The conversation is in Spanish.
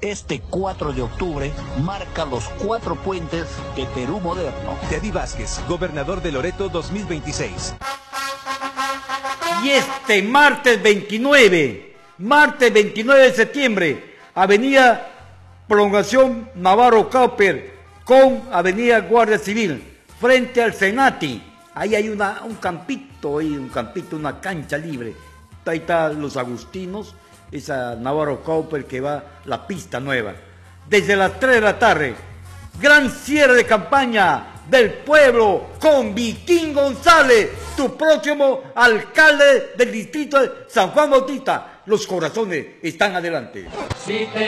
Este 4 de octubre marca los 4 puentes de Perú moderno. Teddy Vázquez, gobernador de Loreto 2026. Y este martes 29 de septiembre, Avenida Prolongación Navarro Cauper con Avenida Guardia Civil, frente al Senati. Ahí hay un campito, una cancha libre. Ahí están los Agustinos, esa Navarro Cauper que va la pista nueva. Desde las 3 de la tarde, gran cierre de campaña del pueblo con Viquín González, tu próximo alcalde del distrito de San Juan Bautista. Los corazones están adelante.